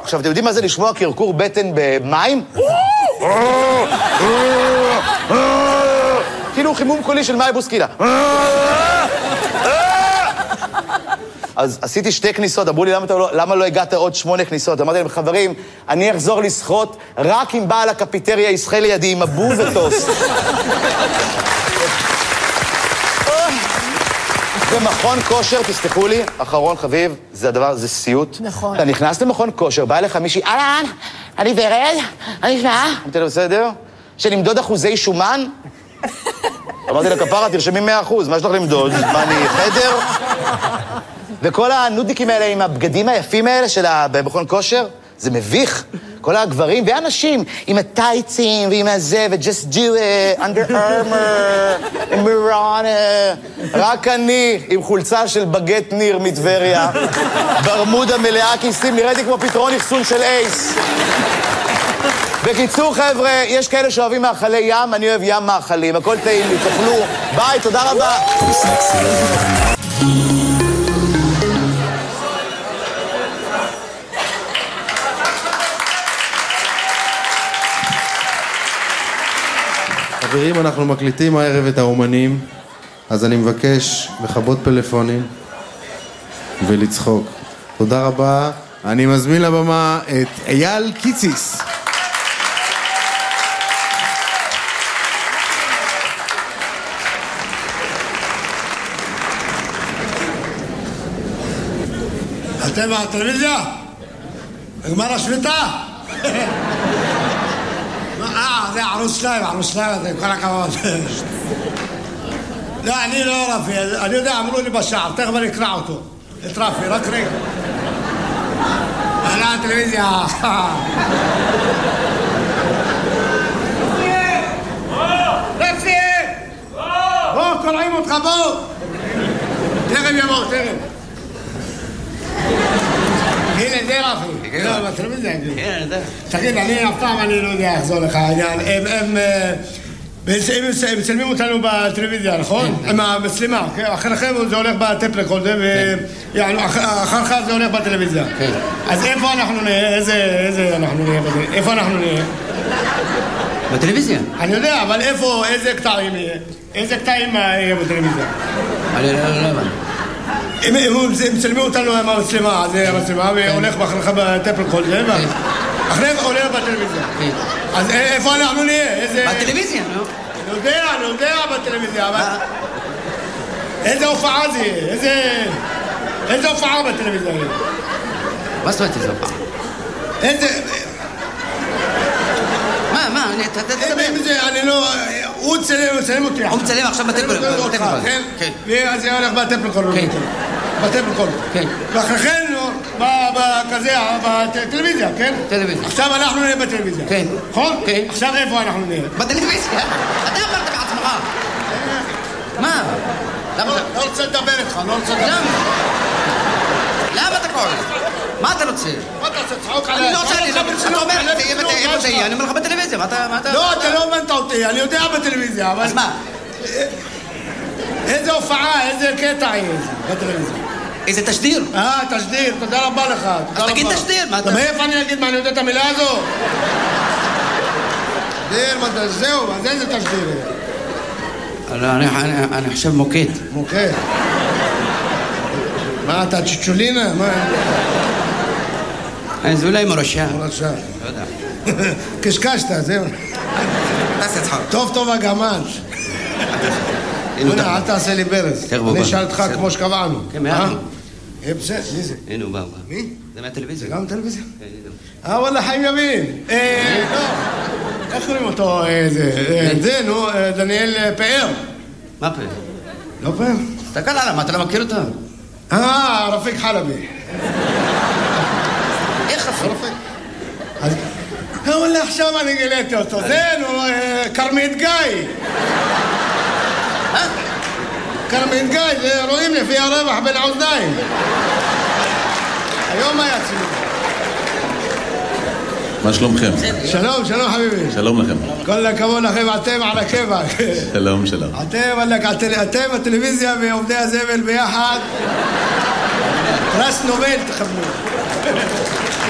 עכשיו, אתם יודעים מה זה לשמוע קרקור בטן במים? כאילו חימום קולי של מאי בוסקילה. אז עשיתי 2 כניסות, אמרו לי, למה לא הגעת עוד 8 כניסות? אמרתי להם, חברים, אני אחזור לשחות רק אם בעל הקפיטריה ישחה לידי עם אבו וטוס. במכון כושר, תסתכלו לי, אחרון חביב, זה הדבר, זה סיוט. נכון. אתה נכנס למכון כושר, בא אליך מישהי, אהלן, אני ורד, אני שמה. אמרתי לו, בסדר? שנמדוד אחוזי שומן? אמרתי לה, כפרה, תרשמי 100%, מה יש לך למדוד? מה, אני חדר? וכל הנודניקים האלה עם הבגדים היפים האלה של במכון כושר, זה מביך. כל הגברים והאנשים עם הטייצים ועם הזה, ו-just do it, under armor, מורונה. רק אני עם חולצה של בגט ניר מטבריה, ברמודה מלאה כיסים, נראיתי כמו פתרון אחסון של אייס. בקיצור, חבר'ה, יש כאלה שאוהבים מאכלי ים, אני אוהב ים מאכלים, הכל טעים לי, תאכלו. ביי, תודה רבה. חברים, אנחנו מקליטים הערב את האומנים, אז אני מבקש לכבות פלאפונים ולצחוק. תודה רבה. אני מזמין לבמה את אייל קיציס. אתם בטלוויזיה? נגמר השביתה? זה ערוץ 2, זה כל הכבוד. לא, אני לא רפי, אני יודע, אמרו לי בשער, תכף אני אקרא אותו. את רפי, רק רגע. אהלן, טלוויזיה. רפי! בוא, קוראים אותך, בוא! תכף יבוא, תכף. הנה, זה רפי. לא, בטלוויזיה. כן, אני יודע. תגיד, אני אף פעם אני לא יודע לחזור לך. הם מצלמים אותנו בטלוויזיה, נכון? עם המצלמה. אחריכם זה הולך בטפ רקורדר, ואחריך זה הולך בטלוויזיה. אז איפה אנחנו נהיה? איזה אנחנו נהיה? איפה אנחנו נהיה? בטלוויזיה. אני יודע, אבל איפה, איזה קטעים יהיה? איזה קטעים יהיה בטלוויזיה? אני לא הבנתי. הם מצלמים אותנו עם המצלמה, זה המצלמה, והולך אחריך בטפ רקורדר, אחריך הולך בטלוויזיה. אז איפה אנחנו נהיה? בטלוויזיה, נו. אני יודע בטלוויזיה, אבל... איזה הופעה זה יהיה? איזה הופעה בטלוויזיה יהיה? מה זאת אומרת איזה הופעה? איזה... מה? אני לא... הוא מצלם אותי. הוא מצלם עכשיו בטלפון. כן. ואז זה הולך בטלפון. בטלפון. כן. ואחריכן, בכזה, בטלוויזיה, כן? טלוויזיה. עכשיו אנחנו נהיה בטלוויזיה. כן. נכון? כן. עכשיו איפה אנחנו נהיה? בטלוויזיה. אתה אמרת בעצמך. מה? לא רוצה לדבר איתך, לא רוצה לדבר. למה אתה קורא? מה אתה רוצה? מה אתה רוצה? צחוק עליי. אני לא רוצה, אתה אומר, איפה זה יהיה? אני אומר לך בטלוויזיה, מה אתה... לא, אתה לא הבנת אותי, אני יודע בטלוויזיה, אבל... אז מה? איזה הופעה, איזה קטע יהיה בטלוויזיה? איזה תשדיר? תשדיר, תודה רבה לך. אז תגיד תשדיר, מה אתה... מאיפה אני אגיד מה, אני יודע את המילה הזו? תשדיר, זהו, אז איזה תשדיר? אני חושב מוקד. מוקד. מה, אתה צ'צ'ולינה? מה? זה אולי מורשה. מורשה. לא יודע. קשקשת, זהו. תעשה צחוק. טוב הגמל. אל תעשה לי ברז. אני אשאל אותך כמו שקבענו. כן, מהאנו. בסדר, מי זה? הנה הוא בא. מי? זה מהטלוויזיה. זה גם טלוויזיה? וואלה, חיים ימין. איך קוראים אותו? זה, נו, דניאל פאר. מה פאר? לא פאר? תסתכל עליו, מה, אתה לא מכיר אותו? רפיק חלבי. איך רפיק? וואלה, עכשיו אני גיליתי אותו. זה, נו, קרמית גיא. קרמית גיא, זה רואים לפי הרווח בין האוזניים. היום היה צילום. מה שלומכם? שלום חביבי. שלום לכם. כל הכבוד לכם, אתם על הכיפאק. שלום. אתם הטלוויזיה ועובדי הזבל ביחד. פרס נובל תקבלו.